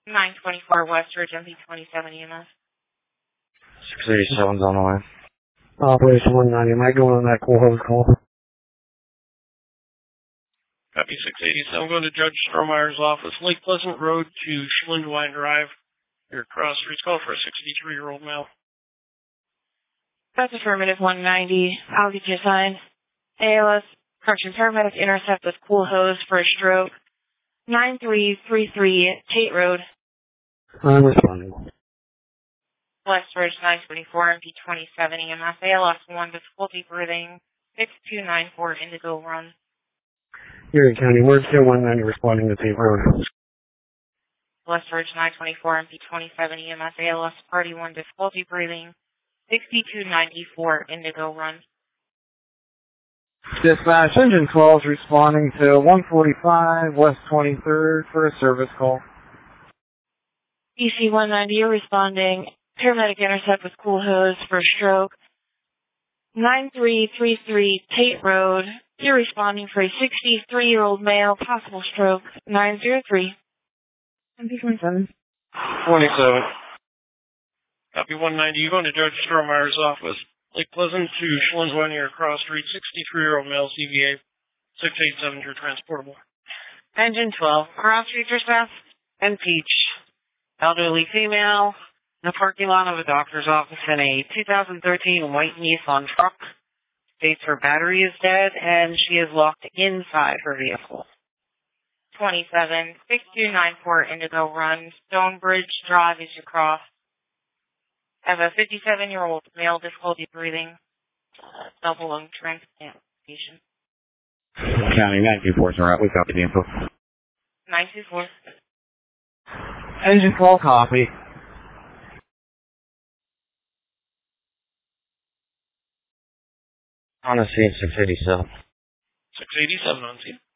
924 Westridge, MP27 EMS. 687's on the line. Operation 190, am I going on that cool hose call? Copy 687, going to Judge Strohmeyer's office, Lake Pleasant Road to Schlindwine Drive. Your cross streets call for a 63-year-old male. That's affirmative 190. I'll get you assigned. ALS, correction, paramedic intercept with cool hose for a stroke. 9333 Tate Road. I'm responding. Westridge 924 MP27 EMS. ALS 1 difficulty breathing. 6294 Indigo Run. Erie County, Emergency 190 responding to Tate Road. Westridge 924 MP27 EMS. ALS Party 1 difficulty breathing. 6294 Indigo Run. Dispatch, Engine 12 is responding to 145 West 23rd for a service call. EC 190, you're responding. Paramedic intercept with cool hose for a stroke. 9333 Tate Road. You're responding for a 63-year-old male, possible stroke. 903. MP27. 27. Copy 190, you're going to Judge Strohmeyer's office, Lake Pleasant to Schlindwine near Cross Street, 63-year-old male, CVA, 687, you're transportable. Engine 12, Cross Street dispatch, and Peach. Elderly female, in the parking lot of a doctor's office in a 2013 white Nissan truck. States her battery is dead, and she is locked inside her vehicle. 27. 6294 Indigo Run. Stonebridge Drive as you cross. I have a 57-year-old male, difficulty breathing. Double lung transplantation. County 924's all right. We copy the info. 924. Engine 12 copy. On the scene, 687. 687 on scene.